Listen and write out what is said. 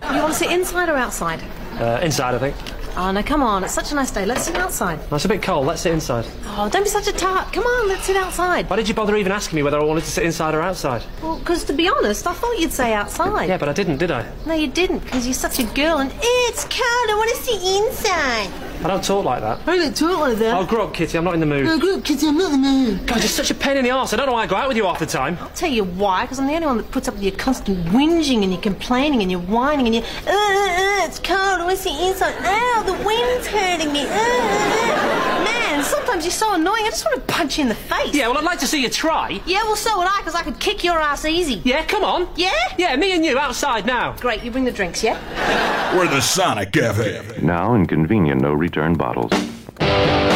You want to sit inside or outside? Inside, I think. Oh, no, come on. It's such a nice day. Let's sit outside. It's a bit cold. Let's sit inside. Oh, don't be such a tart. Come on, let's sit outside. Why did you bother even asking me whether I wanted to sit inside or outside? Well, because to be honest, I thought you'd say outside. Yeah, but I didn't, did I? No, you didn't, because you're such a girl and it's cold. I want to sit inside. I don't talk like that. I don't talk like that. Oh, grow up, Kitty. I'm not in the mood. No, grow up, Kitty. I'm not in the mood. God, you're such a pain in the arse. I don't know why I go out with you half the time. I'll tell you why, because I'm the only one that puts up with your constant whinging and your complaining and your whining and your it's cold. I want to sit inside. Ow, the wind's hurting me. Man, sometimes you're so annoying. I just want to punch you in the face. Yeah, well, I'd like to see you try. Yeah, well, so would I, because I could kick your ass easy. Yeah, come on. Yeah? Yeah, me and you outside now. Great, you bring the drinks, yeah? We're the Sonic Cafe. Now in convenient no-return bottles.